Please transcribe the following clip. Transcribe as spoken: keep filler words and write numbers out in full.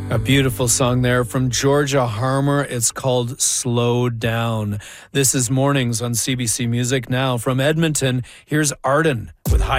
A beautiful song there from Georgia Harmer. It's called Slow Down. This is Mornings on C B C Music. Now from Edmonton, here's Arden with High